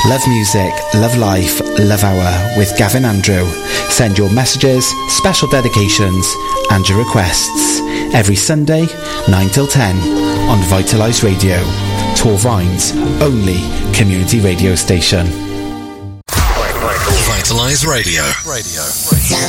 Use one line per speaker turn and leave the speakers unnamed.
Love music, love life, love hour with Gavin Andrew. Send your messages, special dedications and your requests every Sunday 9 till 10 on Vitalise Radio, Torvine's only community radio station.
Vitalise Radio.